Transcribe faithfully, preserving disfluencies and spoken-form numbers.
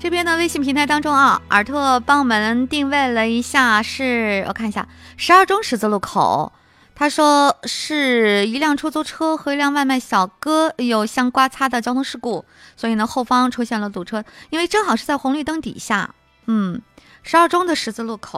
这边的微信平台当中啊，尔特帮我们定位了一下，是我看一下十二中十字路口。他说是一辆出租车和一辆外卖小哥有相刮擦的交通事故，所以呢后方出现了堵车，因为正好是在红绿灯底下。嗯，十二中的十字路口